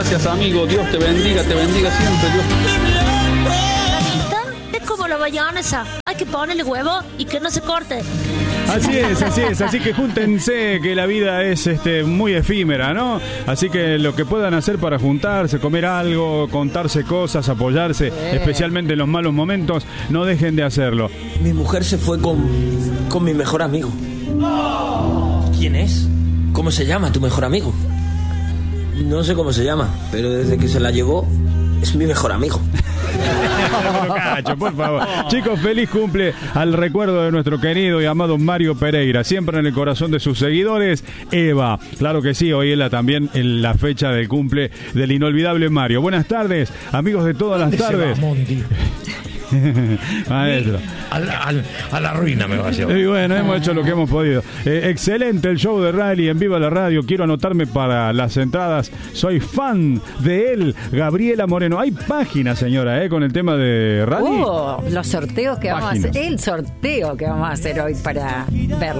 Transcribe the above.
Gracias, amigo. Dios te bendiga siempre. Dios. Es como la bayonesa. Hay que ponerle huevo y que no se corte. Así es, así que júntense, que la vida es muy efímera, ¿no? Así que lo que puedan hacer para juntarse, comer algo, contarse cosas, apoyarse, especialmente en los malos momentos, no dejen de hacerlo. Mi mujer se fue con mi mejor amigo. ¿Quién es? ¿Cómo se llama tu mejor amigo? No sé cómo se llama, pero desde que se la llevó, es mi mejor amigo. Cacho, por favor. Chicos, feliz cumple al recuerdo de nuestro querido y amado Mario Pereira, siempre en el corazón de sus seguidores. Eva, claro que sí, hoy es también en la fecha del cumple del inolvidable Mario. Buenas tardes, amigos de todas las tardes. Maestro. A la ruina me va a llevar. Y bueno, hemos hecho lo que hemos podido. Excelente el show de Riley en Viva la Radio. Quiero anotarme para las entradas. Soy fan de él, Gabriela Moreno. Hay páginas, señora, con el tema de Riley. Los sorteos que vamos a hacer. El sorteo que vamos a hacer hoy para verlo.